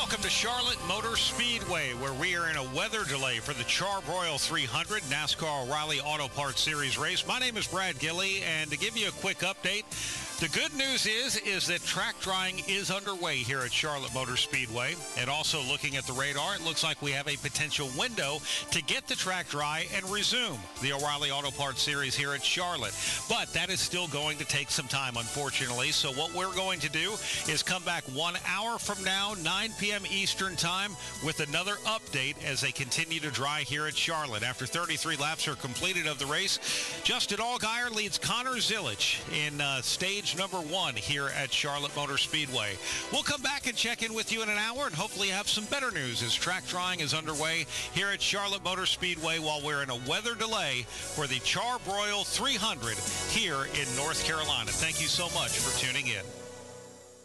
Welcome to Charlotte Motor Speedway, where we are in a weather delay for the Char-Broil 300 NASCAR O'Reilly Auto Parts Series race. My name is Brad Gilley, and to give you a quick update, the good news is that track drying is underway here at Charlotte Motor Speedway. And also looking at the radar, it looks like we have a potential window to get the track dry and resume the O'Reilly Auto Parts Series here at Charlotte. But that is still going to take some time, unfortunately. So what we're going to do is come back 1 hour from now, 9 p.m. Eastern Time, with another update as they continue to dry here at Charlotte. After 33 laps are completed of the race, Justin Allgaier leads Connor Zilisch in stage number 1 here at Charlotte Motor Speedway. We'll come back and check in with you in an hour and hopefully have some better news as track drying is underway here at Charlotte Motor Speedway while we're in a weather delay for the Char-Broil 300 here in North Carolina. Thank you so much for tuning in.